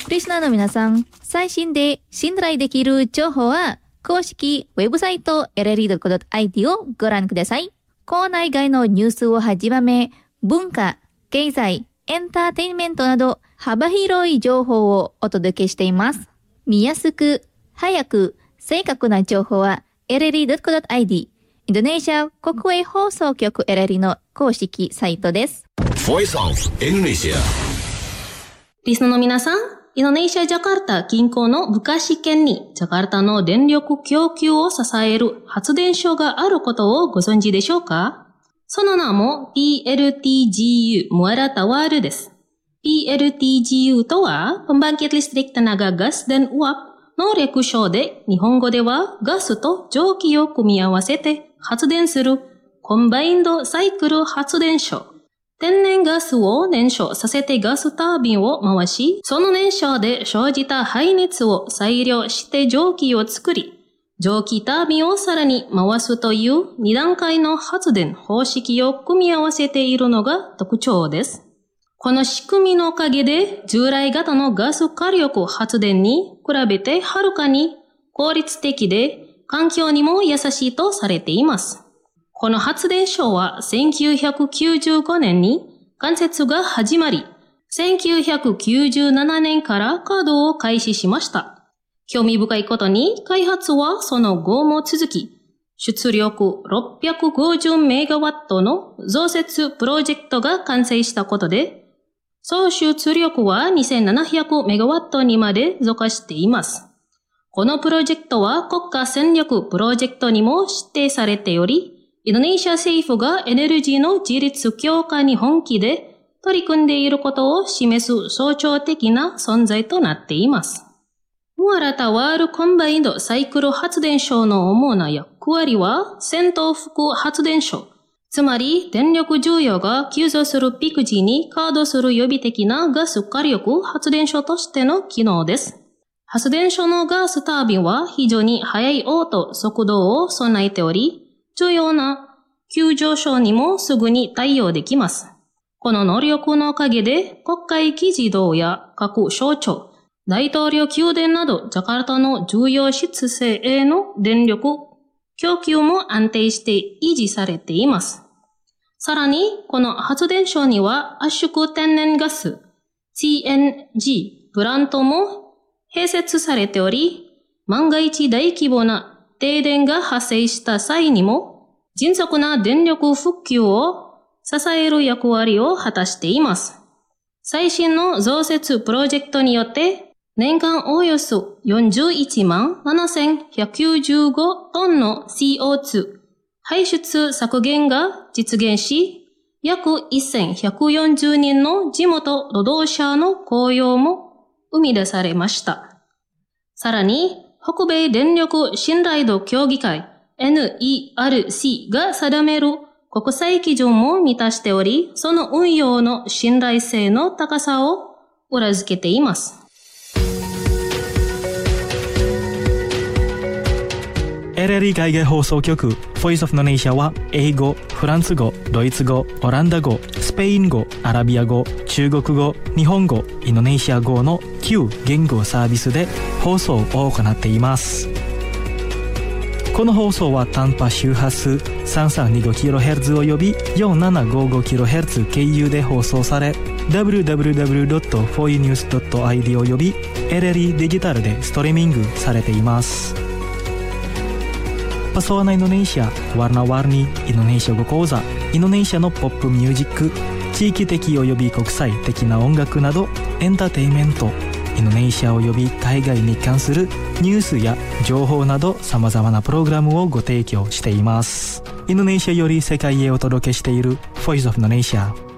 リスナーの皆さん、最新で信頼できる情報は公式ウェブサイト LLE.co.IT をご覧ください。校内外のニュースをはじめ、文化、経済、エンターテインメントなど幅広い情報をお届けしています。見やすく、早く、正確な情報は LLE.co.IT インドネシア国営放送局 LLE の公式サイトです。 Voice of Indonesia。 リスナーの皆さん、インドネシア・ジャカルタ近郊のブカシ県にジャカルタの電力供給を支える発電所があることをご存知でしょうか？その名も PLTGU Muara Tawaru です。PLTGU とは、Pembangkit Listrik Tenaga Gas dan Uap の略称で、日本語ではガスと蒸気を組み合わせて発電するコンバインドサイクル発電所。天然ガスを燃焼させてガスタービンを回し、その燃焼で生じた排熱を再量して蒸気を作り、蒸気タービンをさらに回すという2段階の発電方式を組み合わせているのが特徴です。この仕組みのおかげで、従来型のガス火力発電に比べてはるかに効率的で環境にも優しいとされています。この発電所は1995年に建設が始まり、1997年から稼働を開始しました。興味深いことに開発はその後も続き、出力650メガワットの増設プロジェクトが完成したことで、総出力は2700メガワットにまで増加しています。このプロジェクトは国家戦略プロジェクトにも指定されており、インドネシア政府がエネルギーの自立強化に本気で取り組んでいることを示す象徴的な存在となっています。ムアラタワールコンバインドサイクル発電所の主な役割は戦闘服発電所、つまり電力需要が急増するピーク時に稼働する予備的なガス火力発電所としての機能です。発電所のガスタービンは非常に速い応速度を備えており、重要な急上昇にもすぐに対応できます。この能力のおかげで国会議事堂や各省庁、大統領宮殿などジャカルタの重要施設への電力供給も安定して維持されています。さらに、この発電所には圧縮天然ガス CNG プラントも併設されており、万が一大規模な停電が発生した際にも迅速な電力復旧を支える役割を果たしています。最新の増設プロジェクトによって年間およそ41万7195トンの CO2 排出削減が実現し、約1140人の地元労働者の雇用も生み出されました。さらに、北米電力信頼度協議会 NERC が定める国際基準も満たしており、その運用の信頼性の高さを裏付けています。 LLE 海外放送局 Voice of Indonesia は英語、フランス語、ドイツ語、オランダ語、スペイン語、アラビア語、中国語、日本語、インドネシア語の9言語サービスで放送を行っています。この放送は短波周波数 3325kHz および 4755kHz 経由で放送され、www.foinews.id および LLE デジタルでストリーミングされています。Pesona Indonesia, Warna-warni Indonesia語講座、インドネシアのポップミュージック、地域的および国際的な音楽などエンターテインメント、インドネシアおよび海外に関するニュースや情報など様々なプログラムをご提供しています。インドネシアより世界へお届けしている Voice of Indonesia。